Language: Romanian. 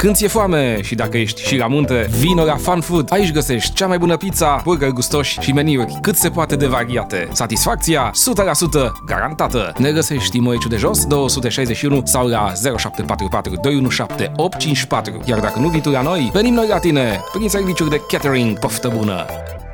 Când ți-e foame și dacă ești și la munte, vino la Fun Food. Aici găsești cea mai bună pizza, burgeri gustoși și meniuri cât se poate de variate. Satisfacția 100% garantată. Ne găsești în Măiciu de Jos 261 sau la 0744 217 854. Iar dacă nu vii tu la noi, venim noi la tine prin serviciuri de catering. Poftă bună!